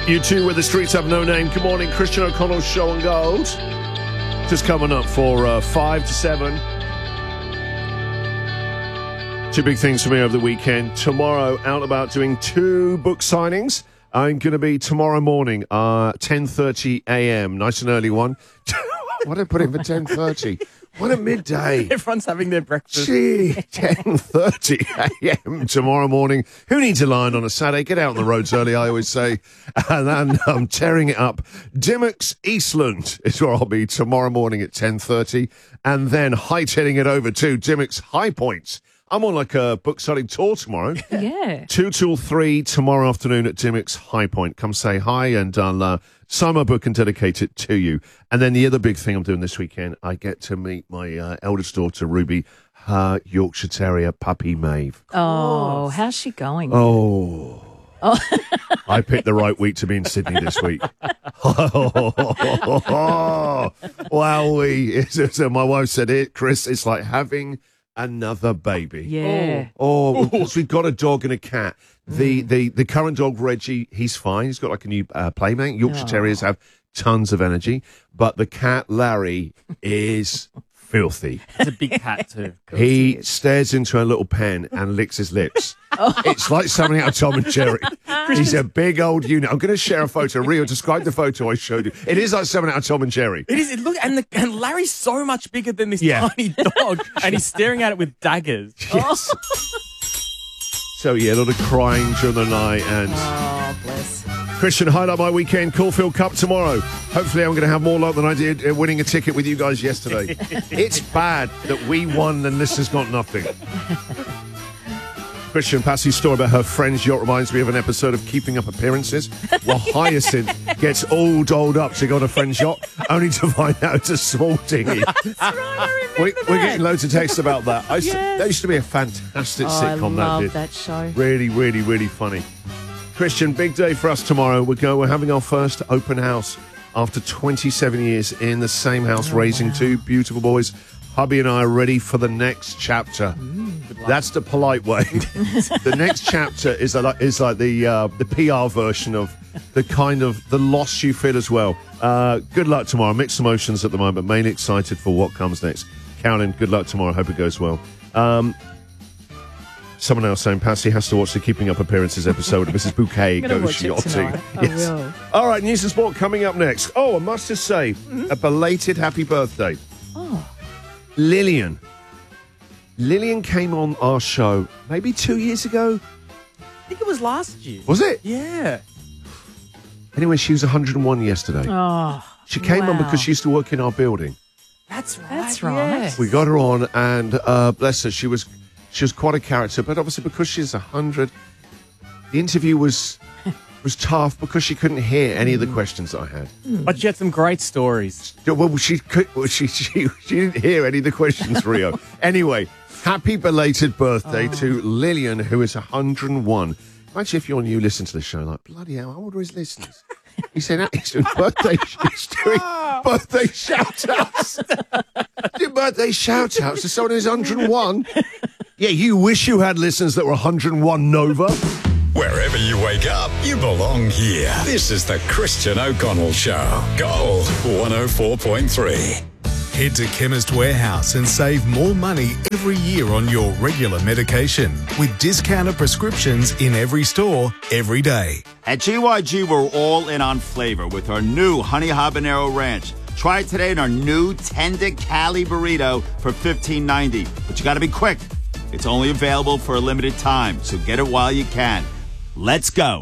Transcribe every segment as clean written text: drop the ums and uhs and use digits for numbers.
You two with the streets have no name. Good morning, Christian O'Connell's Show on Gold. Just coming up for 5 to 7. Two big things for me over the weekend. Tomorrow, out about doing 2 book signings. I'm going to be tomorrow morning, 10:30 a.m. Nice and early one. Why did I put it for 10:30? What a midday. Everyone's having their breakfast. Gee, 10:30 a.m. tomorrow morning. Who needs a line on a Saturday? Get out on the roads early, I always say. And then I'm tearing it up. Dimmocks Eastland is where I'll be tomorrow morning at 10:30. And then hightailing it over to Dimmocks High Points. I'm on like a book signing tour tomorrow. Yeah. 2 till 3 tomorrow afternoon at Dimmocks High Point. Come say hi and I'll sign my book and dedicate it to you. And then the other big thing I'm doing this weekend, I get to meet my eldest daughter, Ruby, her Yorkshire Terrier puppy, Maeve. Oh, how's she going? Oh. I picked the right week to be in Sydney this week. Wowee. So my wife said it, Chris, it's like having another baby. Yeah. Oh, because we've got a dog and a cat. The current dog, Reggie, he's fine. He's got like a new playmate. Yorkshire Terriers have tons of energy. But the cat, Larry, is filthy. It's a big cat too. He stares into a little pen and licks his lips. It's like something out of Tom and Jerry. He's a big old unit. I'm going to share a photo. Rio, describe the photo I showed you. It is like something out of Tom and Jerry. It is. Look, and Larry's so much bigger than this Yeah. tiny dog, and he's staring at it with daggers. Yes. So, yeah, a lot of crying during the night. And Oh, bless. Christian, highlight my weekend. Caulfield Cup tomorrow. Hopefully I'm going to have more luck than I did winning a ticket with you guys yesterday. It's bad that we won and this has got nothing. Christian, Patsy's story about her friend's yacht reminds me of an episode of Keeping Up Appearances, where Hyacinth gets all dolled up to go on a friend's yacht, only to find out it's a small dinghy. That's right, I remember We're getting loads of texts about that. That used to be a fantastic sitcom. I love did. that show. Really, really, really funny. Christian, big day for us tomorrow. We're having our first open house after 27 years in the same house, raising 2 beautiful boys. Hubby and I are ready for the next chapter. That's the polite way. The next chapter is like the PR version of the loss you feel as well. Good luck tomorrow. Mixed emotions at the moment. Mainly excited for what comes next. Carolyn, good luck tomorrow. Hope it goes well. Someone else saying Patsy has to watch the Keeping Up Appearances episode of Mrs. Bouquet Goes Yachting. Yes. I will. All right, news and sport coming up next. Oh, I must just say, a belated happy birthday. Oh. Lillian came on our show maybe 2 years ago. I think it was last year. Was it? Yeah. Anyway, she was 101 yesterday. Oh, She came on wow. because she used to work in our building. That's right. That's right. yes. We got her on, and bless her, she was quite a character. But obviously, because she's 100, the interview was tough because she couldn't hear any of the questions that I had. But you had some great stories. Well, she didn't hear any of the questions, Rio. Anyway, happy belated birthday to Lillian, who is 101. Imagine if you're new, listen to the show, like, bloody hell, how old are his listeners? He said, he's doing birthday shout-outs. Do birthday shout-outs to someone who's 101. Yeah, you wish you had listeners that were 101 Nova. Wherever you wake up, you belong here. This is the Christian O'Connell Show. Gold 104.3. Head to Chemist Warehouse and save more money every year on your regular medication with discounted prescriptions in every store, every day. At GYG, we're all in on flavor with our new Honey Habanero Ranch. Try it today in our new Tender Cali Burrito for $15.90. But you got to be quick. It's only available for a limited time, so get it while you can. Let's go.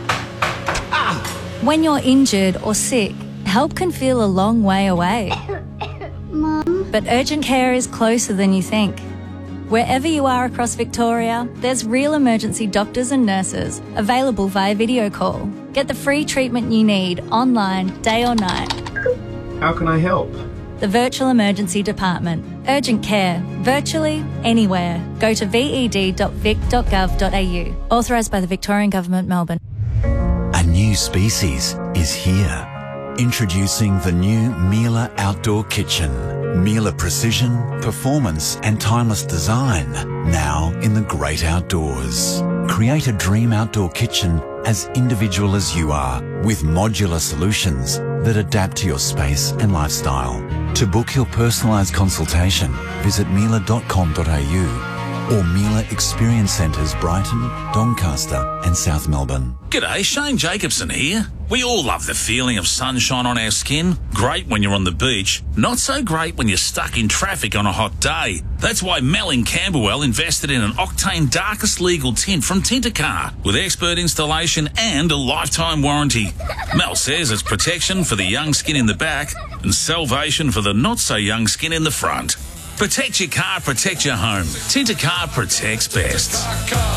When you're injured or sick, help can feel a long way away. Mom. But urgent care is closer than you think. Wherever you are across Victoria, there's real emergency doctors and nurses available via video call. Get the free treatment you need online, day or night. How can I help? The Virtual Emergency Department. Urgent care. Virtually anywhere. Go to ved.vic.gov.au. Authorised by the Victorian Government, Melbourne. A new species is here. Introducing the new Miele Outdoor Kitchen. Miele precision, performance and timeless design. Now in the great outdoors. Create a dream outdoor kitchen as individual as you are with modular solutions that adapt to your space and lifestyle. To book your personalised consultation, visit Miele.com.au or Miele Experience Centres Brighton, Doncaster and South Melbourne. G'day, Shane Jacobson here. We all love the feeling of sunshine on our skin. Great when you're on the beach. Not so great when you're stuck in traffic on a hot day. That's why Mel in Camberwell invested in an Octane Darkest Legal Tint from Tintercar with expert installation and a lifetime warranty. Mel says it's protection for the young skin in the back and salvation for the not-so-young skin in the front. Protect your car, protect your home. Tintercar protects best.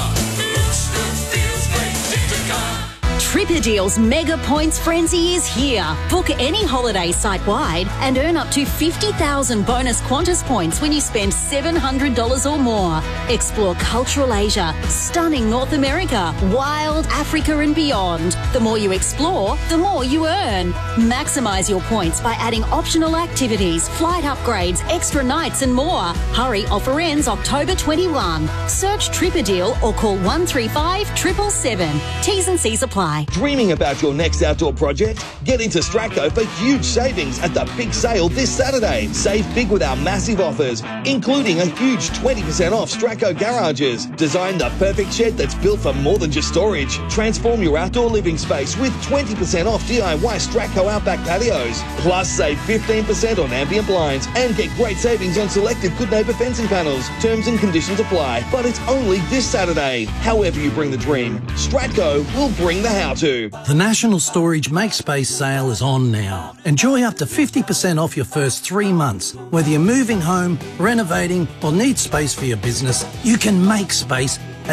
Tripperdeal's Mega Points Frenzy is here. Book any holiday site-wide and earn up to 50,000 bonus Qantas points when you spend $700 or more. Explore cultural Asia, stunning North America, wild Africa and beyond. The more you explore, the more you earn. Maximise your points by adding optional activities, flight upgrades, extra nights and more. Hurry, offer ends October 21. Search Tripperdeal or call 135 777. T's and C's apply. Dreaming about your next outdoor project? Get into Stratco for huge savings at the big sale this Saturday. Save big with our massive offers, including a huge 20% off Stratco garages. Design the perfect shed that's built for more than just storage. Transform your outdoor living space with 20% off DIY Stratco Outback patios. Plus, save 15% on ambient blinds and get great savings on selected Good Neighbour fencing panels. Terms and conditions apply, but it's only this Saturday. However you bring the dream, Stratco will bring the how-to. The National Storage Make Space sale is on now. Enjoy up to 50% off your first 3 months. Whether you're moving home, renovating or need space for your business, you can make space at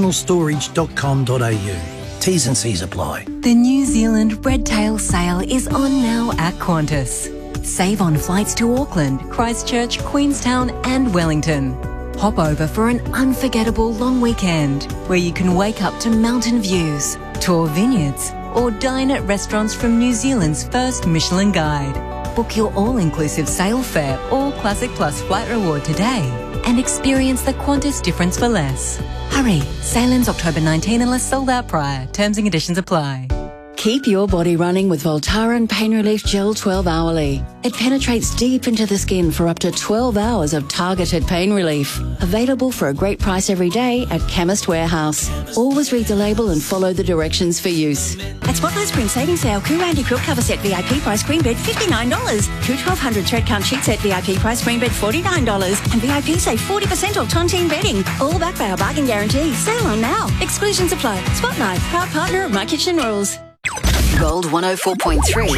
nationalstorage.com.au. T's and C's apply. The New Zealand Red Tail sale is on now at Qantas. Save on flights to Auckland, Christchurch, Queenstown and Wellington. Hop over for an unforgettable long weekend where you can wake up to mountain views, tour vineyards or dine at restaurants from New Zealand's first Michelin Guide. Book your all-inclusive sail fare or Classic Plus flight reward today and experience the Qantas difference for less. Hurry, sail ends October 19 unless sold out prior. Terms and conditions apply. Keep your body running with Voltaren Pain Relief Gel 12 hourly. It penetrates deep into the skin for up to 12 hours of targeted pain relief. Available for a great price every day at Chemist Warehouse. Always read the label and follow the directions for use. At Spotlight Spring Savings Sale, Koo Andy Quilt Cover Set VIP price queen bed $59. Koo 1200 Thread Count Sheet Set VIP price queen bed $49. And VIP save 40% off Tontine bedding. All backed by our bargain guarantee. Sale on now. Exclusions apply. Spotlight, proud partner of My Kitchen Rules. Gold 104.3.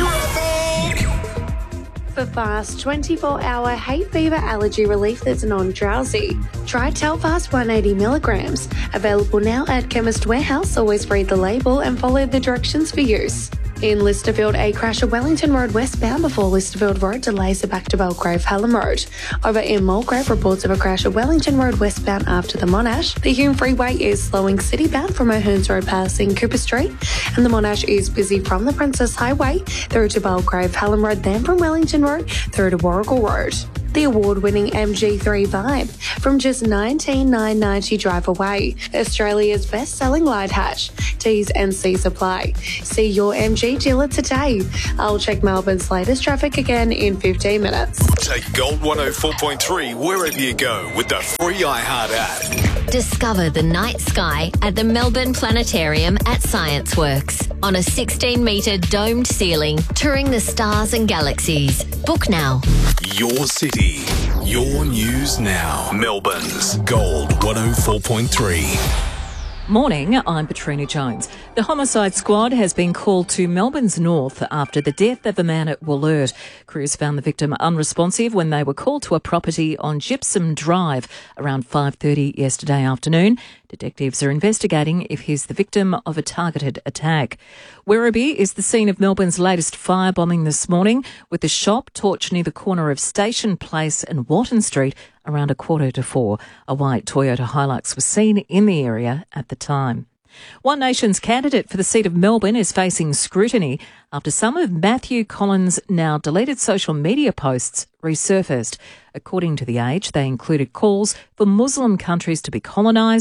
For fast 24-hour hay fever allergy relief that's non-drowsy, try Telfast 180 milligrams. Available now at Chemist Warehouse. Always read the label and follow the directions for use. In Listerfield, a crash at Wellington Road westbound before Listerfield Road delays are back to Belgrave Hallam Road. Over in Mulgrave, reports of a crash at Wellington Road westbound after the Monash. The Hume Freeway is slowing citybound from O'Hearns Road passing Cooper Street, and the Monash is busy from the Princess Highway through to Belgrave Hallam Road, then from Wellington Road through to Warrigal Road. The award-winning MG3 Vibe from just $19,990 drive away. Australia's best-selling light hatch. T's and C's apply. See your MG dealer today. I'll check Melbourne's latest traffic again in 15 minutes. Take Gold 104.3 wherever you go with the free iHeart app. Discover the night sky at the Melbourne Planetarium at Science Works. On a 16-metre domed ceiling, touring the stars and galaxies. Book now. Your city, your news now. Melbourne's Gold 104.3. Morning, I'm Patrina Jones. The homicide squad has been called to Melbourne's north after the death of a man at Wollert. Crews found the victim unresponsive when they were called to a property on Gypsum Drive around 5:30 yesterday afternoon. Detectives are investigating if he's the victim of a targeted attack. Werribee is the scene of Melbourne's latest firebombing this morning, with the shop torched near the corner of Station Place and Watton Street around 3:45. A white Toyota Hilux was seen in the area at the time. One Nation's candidate for the seat of Melbourne is facing scrutiny after some of Matthew Collins' now deleted social media posts resurfaced. According to The Age, they included calls for Muslim countries to be colonised,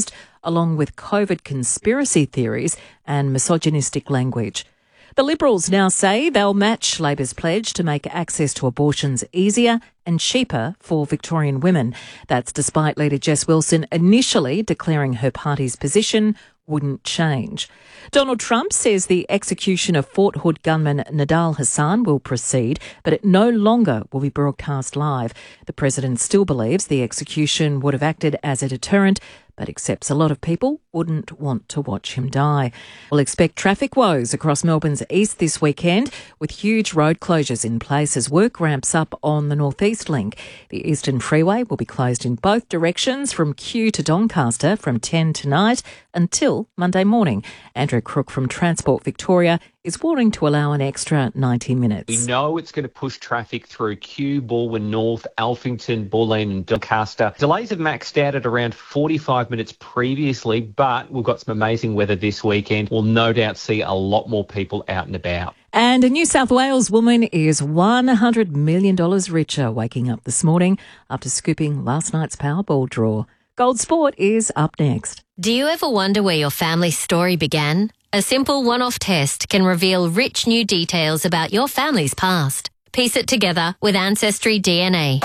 along with COVID conspiracy theories and misogynistic language. The Liberals now say they'll match Labor's pledge to make access to abortions easier and cheaper for Victorian women. That's despite Leader Jess Wilson initially declaring her party's position wouldn't change. Donald Trump says the execution of Fort Hood gunman Nidal Hassan will proceed, but it no longer will be broadcast live. The president still believes the execution would have acted as a deterrent, but accepts a lot of people wouldn't want to watch him die. We'll expect traffic woes across Melbourne's east this weekend, with huge road closures in place as work ramps up on the North East Link. The Eastern Freeway will be closed in both directions from Kew to Doncaster from 10 tonight until Monday morning. Andrew Crook from Transport Victoria is warning to allow an extra 90 minutes. We know it's going to push traffic through Kew, Balwyn North, Alphington, Bulleen and Doncaster. Delays have maxed out at around 45 minutes previously, but we've got some amazing weather this weekend. We'll no doubt see a lot more people out and about. And a New South Wales woman is $100 million richer waking up this morning after scooping last night's Powerball draw. Gold Sport is up next. Do you ever wonder where your family's story began? A simple one-off test can reveal rich new details about your family's past. Piece it together with Ancestry DNA.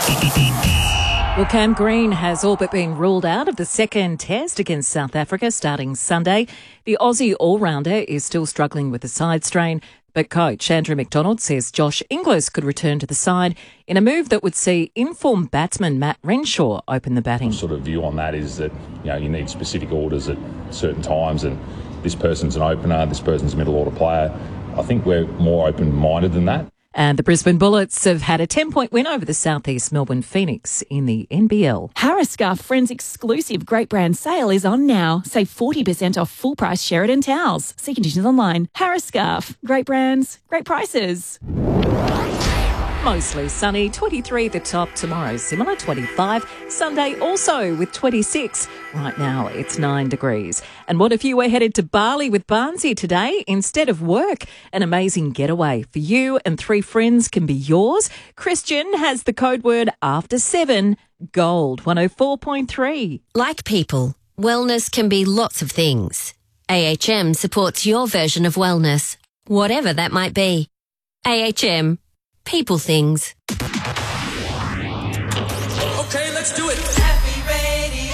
Well, Cam Green has all but been ruled out of the second test against South Africa starting Sunday. The Aussie all-rounder is still struggling with a side strain, but coach Andrew McDonald says Josh Inglis could return to the side in a move that would see informed batsman Matt Renshaw open the batting. My sort of view on that is that you need specific orders at certain times, and this person's an opener, this person's a middle order player. I think we're more open-minded than that. And the Brisbane Bullets have had a 10-point win over the Southeast Melbourne Phoenix in the NBL. Harris Scarf Friends exclusive Great Brand sale is on now. Save 40% off full price Sheridan towels. See conditions online. Harris Scarf. Great brands, great prices. Mostly sunny, 23 the top. Tomorrow similar, 25. Sunday also with 26. Right now it's 9 degrees. And what if you were headed to Bali with Barnsey today instead of work? An amazing getaway for you and 3 friends can be yours. Christian has the code word after 7. Gold 104.3. Like people, wellness can be lots of things. AHM supports your version of wellness, whatever that might be. AHM. People things. Okay, let's do it. Happy Radio.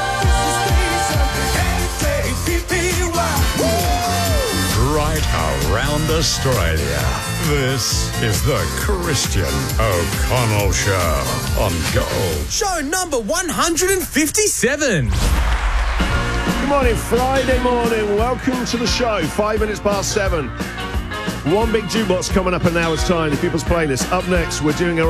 Right around Australia. This is the Christian O'Connell Show on Gold. Show number 157. Good morning, Friday morning. Welcome to the show. 5 minutes past 7. One big jukebox coming up in an hour's time. The People's Playlist. Up next, we're doing a